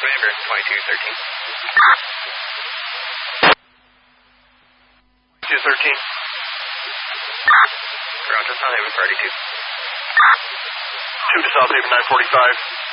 Haven 2213. 213. Roger, South Haven 32. 2 to South Haven 945.